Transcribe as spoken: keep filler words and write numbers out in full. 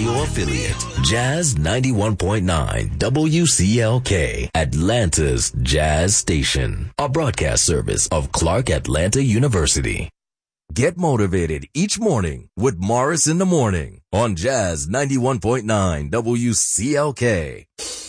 radio affiliate, Jazz ninety-one point nine W C L K, Atlanta's Jazz Station, a broadcast service of Clark Atlanta University. Get motivated each morning with Morris in the Morning on Jazz ninety-one point nine W C L K.